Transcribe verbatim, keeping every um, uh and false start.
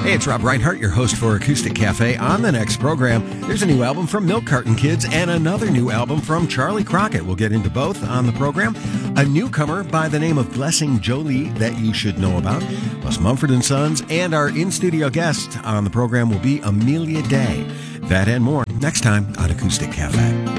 Hey, it's Rob Reinhart, your host for Acoustic Cafe. On the next program, there's a new album from Milk Carton Kids and another new album from Charlie Crockett. We'll get into both on the program. A newcomer by the name of Blessing Jolie that you should know about, plus Mumford and Sons, and our in-studio guest on the program will be Amelia Day. That and more next time on Acoustic Cafe.